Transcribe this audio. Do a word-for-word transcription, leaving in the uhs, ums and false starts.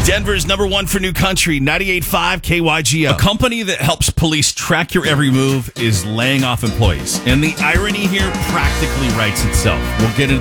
Denver's number one for new country, ninety-eight point five K Y G O. A company that helps police track your every move is laying off employees. And the irony here practically writes itself. We'll get into